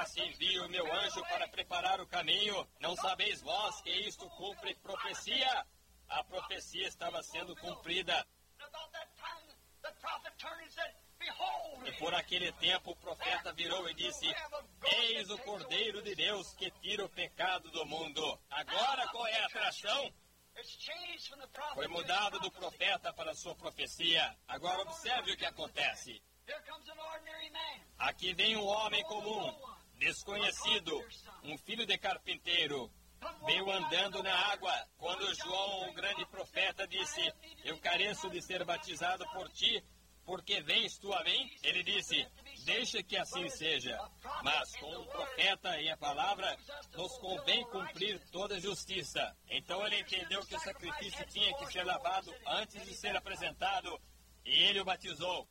se envio o meu anjo para preparar o caminho, não sabeis vós que isto cumpre profecia? A profecia estava sendo cumprida. E por aquele tempo o profeta virou e disse: eis o Cordeiro de Deus que tira o pecado do mundo. Agora qual é a atração? Foi mudado do profeta para a sua profecia. Agora observe o que acontece. Aqui vem um homem comum, desconhecido, um filho de carpinteiro. Veio andando na água. Quando João, o grande profeta, disse: eu careço de ser batizado por ti, porque vens tu a mim? Ele disse: deixa que assim seja. Mas com o profeta e a palavra, nos convém cumprir toda a justiça. Então ele entendeu que o sacrifício tinha que ser lavado antes de ser apresentado, e ele o batizou.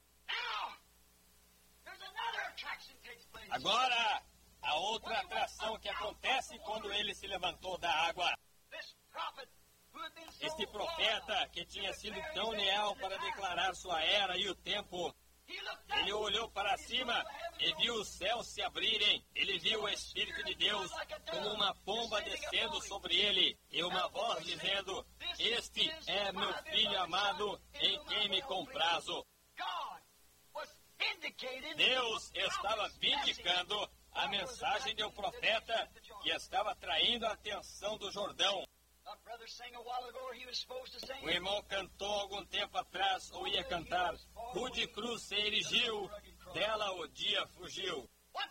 Agora, a outra atração que acontece quando ele se levantou da água. Este profeta, que tinha sido tão leal para declarar sua era e o tempo, ele olhou para cima e viu os céus se abrirem. Ele viu o Espírito de Deus como uma pomba descendo sobre ele, e uma voz dizendo: este é meu filho amado, em quem me comprazo. Deus estava vindicando a mensagem de um profeta que estava atraindo a atenção do Jordão. O irmão cantou algum tempo atrás, ou ia cantar: rude cruz se erigiu, dela o dia fugiu.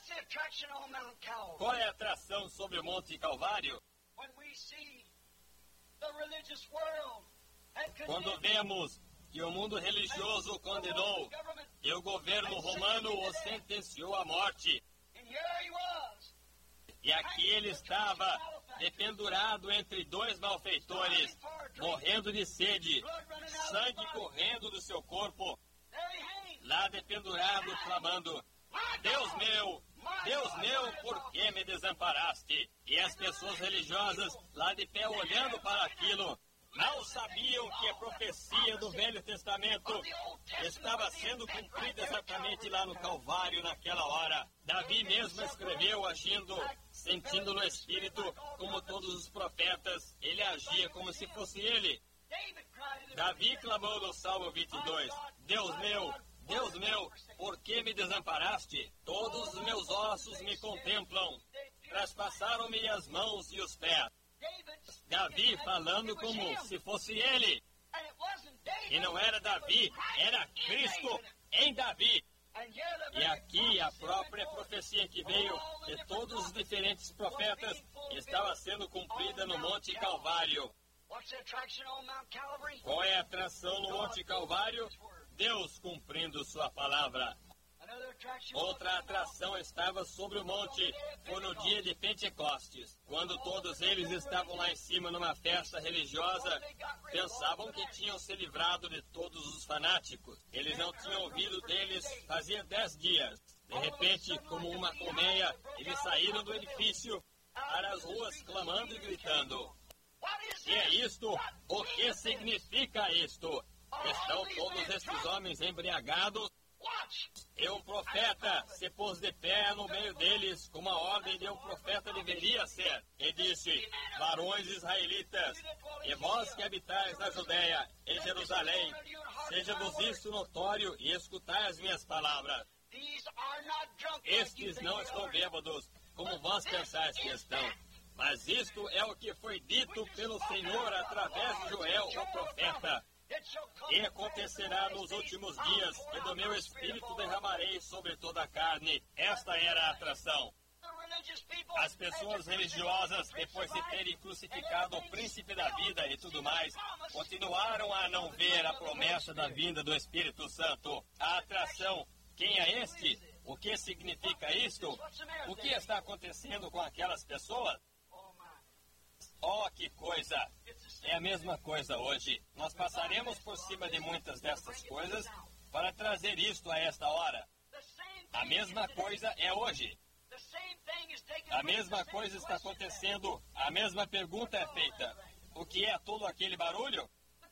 Qual é a atração sobre o Monte Calvário? Quando vemos que o mundo religioso o condenou e o governo romano o sentenciou à morte. E aqui ele estava, dependurado entre dois malfeitores, morrendo de sede, sangue correndo do seu corpo, lá dependurado, clamando: Deus meu, por que me desamparaste? E as pessoas religiosas, lá de pé olhando para aquilo, não sabiam que a profecia do Velho Testamento estava sendo cumprida exatamente lá no Calvário naquela hora. Davi mesmo escreveu agindo, sentindo no Espírito, como todos os profetas, ele agia como se fosse ele. Davi clamou no Salmo 22, Deus meu, por que me desamparaste? Todos os meus ossos me contemplam, traspassaram-me as mãos e os pés. Davi falando como se fosse ele. E não era Davi, era Cristo em Davi. E aqui a própria profecia que veio de todos os diferentes profetas estava sendo cumprida no Monte Calvário. Qual é a atração no Monte Calvário? Deus cumprindo sua palavra. Outra atração estava sobre o monte. Foi no dia de Pentecostes, quando todos eles estavam lá em cima numa festa religiosa. Pensavam que tinham se livrado de todos os fanáticos. Eles não tinham ouvido deles fazia 10 dias. De repente, como uma colmeia, eles saíram do edifício para as ruas clamando e gritando: que é isto? O que significa isto? Estão todos estes homens embriagados? E um profeta se pôs de pé no meio deles, como a ordem de um profeta deveria ser, e disse: varões israelitas, e vós que habitais na Judéia, em Jerusalém, seja-vos isso notório e escutai as minhas palavras. Estes não estão bêbados, como vós pensais que estão, mas isto é o que foi dito pelo Senhor através de Joel, o profeta. E acontecerá nos últimos dias que do meu Espírito derramarei sobre toda a carne. Esta era a atração. As pessoas religiosas, depois de terem crucificado o príncipe da vida e tudo mais, continuaram a não ver a promessa da vinda do Espírito Santo. A atração, quem é este? O que significa isto? O que está acontecendo com aquelas pessoas? Oh, que coisa! É a mesma coisa hoje. Nós passaremos por cima de muitas dessas coisas para trazer isto a esta hora. A mesma coisa é hoje. A mesma coisa está acontecendo. A mesma pergunta é feita. O que é todo aquele barulho?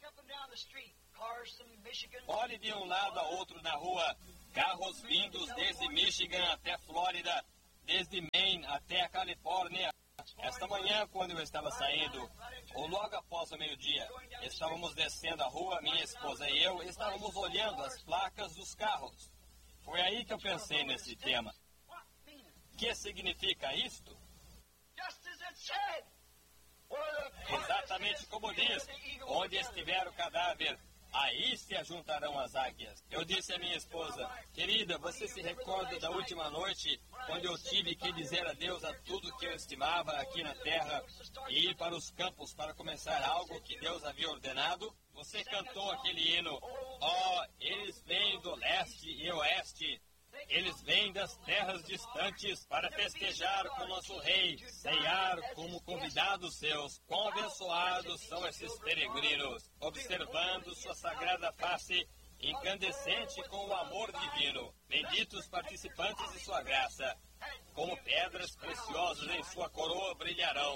Olhe de um lado a outro na rua. Carros vindos desde Michigan até Flórida, desde Maine até a Califórnia. Esta manhã, quando eu estava saindo, ou logo após o meio-dia, estávamos descendo a rua, minha esposa e eu, estávamos olhando as placas dos carros. Foi aí que eu pensei nesse tema. O que significa isto? Exatamente como diz, onde estiver o cadáver, aí se ajuntarão as águias. Eu disse à minha esposa, querida, você se recorda da última noite, quando eu tive que dizer adeus a tudo que eu estimava aqui na terra e ir para os campos para começar algo que Deus havia ordenado? Você cantou aquele hino, ó, eles vêm do leste e oeste. Eles vêm das terras distantes para festejar com nosso rei, ceiar como convidados seus. Quão abençoados são esses peregrinos, observando sua sagrada face incandescente com o amor divino. Benditos participantes de sua graça, como pedras preciosas em sua coroa brilharão.